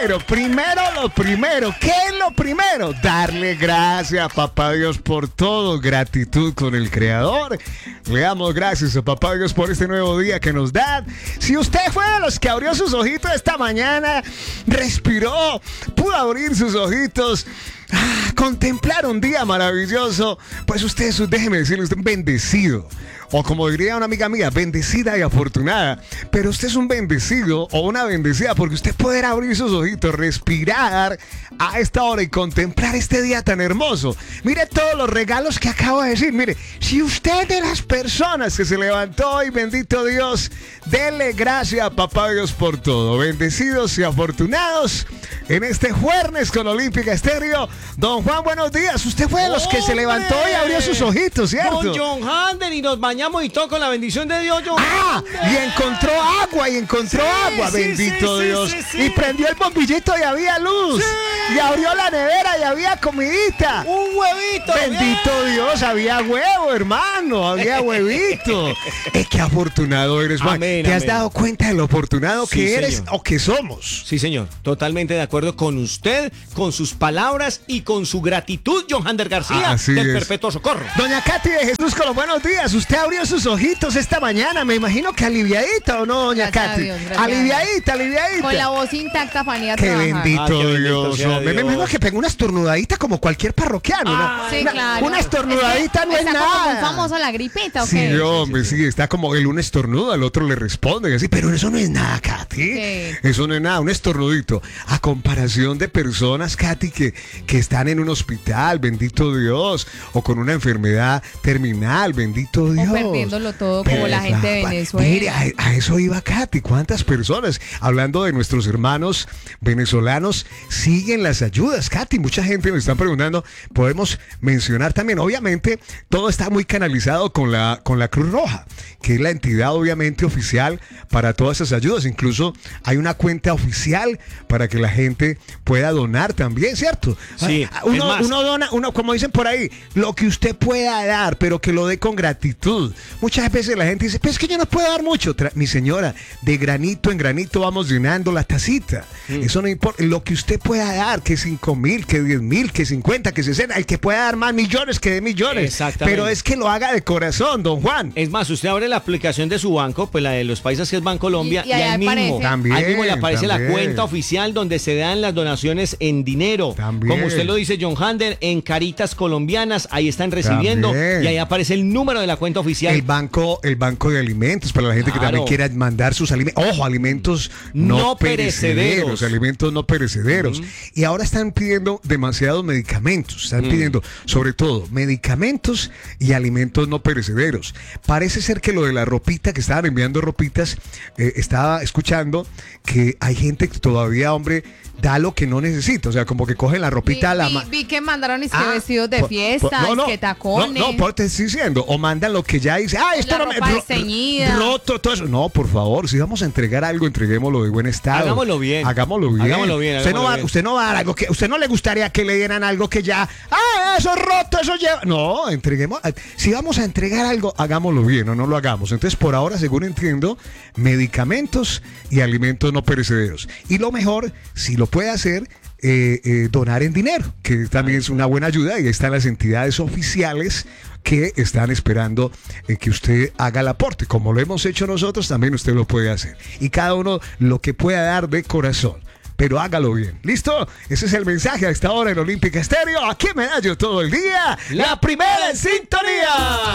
lo primero. ¿Qué es lo primero? Darle gracias a Papá Dios por todo, gratitud con el Creador. Le damos gracias a Papá Dios por este nuevo día que nos da. Si usted fue de los que abrió sus ojitos esta mañana, respiró, pudo abrir sus ojitos, contemplar un día maravilloso, pues usted es, déjeme decirle, usted es bendecido. O como diría una amiga mía, bendecida y afortunada. Pero usted es un bendecido o una bendecida porque usted puede abrir sus ojitos, respirar a esta hora y contemplar este día tan hermoso. Mire todos los regalos que acabo de decir. Mire, si usted es de las personas que se levantó hoy, bendito Dios, dele gracias a Papá Dios por todo. Bendecidos y afortunados en este jueves con Olímpica Estéreo. Don Juan, buenos días. Usted fue de los que se levantó y abrió sus ojitos, ¿cierto? Don John Hander, y nos bañamos y todo con la bendición de Dios, John. Y encontró agua, bendito Dios. Y prendió el bombillito y había luz. Y abrió la nevera y había comidita. Un huevito. Bendito Dios, había huevo, hermano, había huevito. Es que afortunado eres, Juan. ¿Te has dado cuenta de lo afortunado que eres o que somos? Sí, señor. Totalmente de acuerdo con usted, con sus palabras y con su gratitud, John Hander García, del Perpetuo Socorro. Doña Katy de Jesús, con los buenos días. Usted abrió sus ojitos esta mañana. Me imagino que aliviadita, ¿o no, doña Katy? Aliviadita. Con la voz intacta, Fanny. Qué bendito Dios. Me imagino que pegó una estornudadita como cualquier parroquiano. Sí, claro. Una estornudadita no es nada. Está como muy famoso la gripita, ¿o qué? Sí, hombre, sí, está como el uno estornuda, el otro le responde, y así, pero eso no es nada, Katy. Sí. Eso no es nada, un estornudito. A comparación de personas, Katy, que están en un hospital, bendito Dios, o con una enfermedad terminal, bendito Dios. O perdiéndolo todo, como la gente de Venezuela. Mire, a eso iba Katy. ¿Cuántas personas, hablando de nuestros hermanos venezolanos, siguen las ayudas, Katy? Mucha gente nos está preguntando, podemos mencionar también, obviamente, todo está muy canalizado con la Cruz Roja, que es la entidad obviamente oficial para todas esas ayudas. Incluso hay una cuenta oficial para que la gente pueda donar también, ¿cierto? Sí, uno dona, como dicen por ahí, lo que usted pueda dar, pero que lo dé con gratitud. Muchas veces la gente dice, pero es que yo no puedo dar mucho. Mi señora, de granito en granito vamos llenando la tacita. Eso no importa. Lo que usted pueda dar, que 5,000, que 10,000, que 50, que 60, el que pueda dar más millones, que dé millones. Exactamente. Pero es que lo haga de corazón, don Juan. Es más, usted abre la aplicación de su banco, pues la de los países que es Bancolombia, y ahí mismo, ahí mismo le aparece la cuenta oficial donde se dan las donaciones en dinero. Como usted lo dice, John Hander, en Caritas Colombianas, ahí están recibiendo, y ahí aparece el número de la cuenta oficial. El banco de alimentos, para la gente que también quiera mandar sus alimentos. Ojo, alimentos no perecederos. Alimentos no perecederos. Y ahora están pidiendo demasiados medicamentos. Están pidiendo, sobre todo, medicamentos y alimentos no perecederos. Parece ser que lo de la ropita, que estaban enviando ropitas, estaba escuchando que hay gente que todavía, hombre, da lo que no necesita, o sea, como que cogen la ropita vi que mandaron vestidos de fiesta, que tacones. No, te estoy diciendo, o mandan lo que ya dice, esto no me roto, todo eso. No, por favor, si vamos a entregar algo, entreguémoslo de buen estado. Hagámoslo bien. Usted no va a dar algo que usted no le gustaría que le dieran algo que ya, eso es roto, eso lleva. No, entreguemos. Si vamos a entregar algo, hagámoslo bien o no lo hagamos. Entonces, por ahora, según entiendo, medicamentos y alimentos no perecederos. Y lo mejor, si lo puede hacer, donar en dinero, que también es una buena ayuda, y ahí están las entidades oficiales que están esperando que usted haga el aporte. Como lo hemos hecho nosotros, también usted lo puede hacer. Y cada uno lo que pueda dar de corazón. Pero hágalo bien. ¿Listo? Ese es el mensaje a esta hora en Olímpica Estéreo. Aquí en Medallo todo el día. La primera en sintonía.